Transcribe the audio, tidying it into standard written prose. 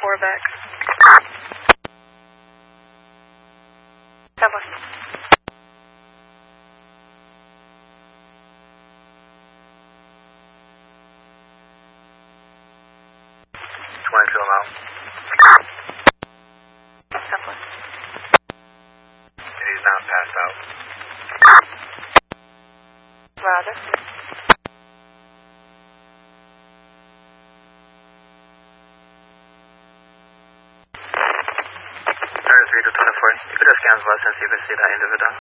4 back. Southwest. 22 mile. Southwest. He's now passed out. Roger. 33 to 24. You could just scan us and see if you see that individual.